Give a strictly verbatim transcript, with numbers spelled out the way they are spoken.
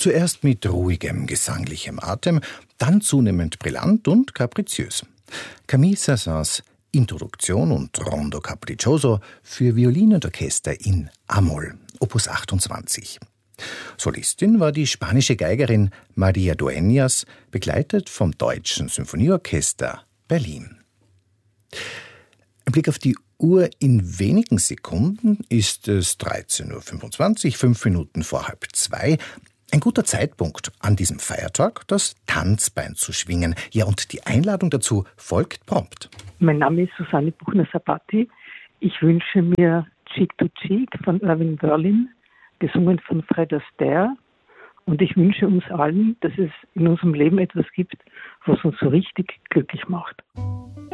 Zuerst mit ruhigem, gesanglichem Atem, dann zunehmend brillant und kapriziös. Camille Saint-Saëns Introduktion und Rondo Capriccioso für Violin und Orchester in a-Moll, Opus achtundzwanzig. Solistin war die spanische Geigerin María Dueñas, begleitet vom Deutschen Symphonieorchester Berlin. Ein Blick auf die Uhr: in wenigen Sekunden ist es dreizehn Uhr fünfundzwanzig, fünf Minuten vor halb zwei. Ein guter Zeitpunkt, an diesem Feiertag das Tanzbein zu schwingen. Ja, und die Einladung dazu folgt prompt. Mein Name ist Susanne Buchner-Sabati. Ich wünsche mir Cheek to Cheek von Irving Berlin, gesungen von Fred Astaire. Und ich wünsche uns allen, dass es in unserem Leben etwas gibt, was uns so richtig glücklich macht.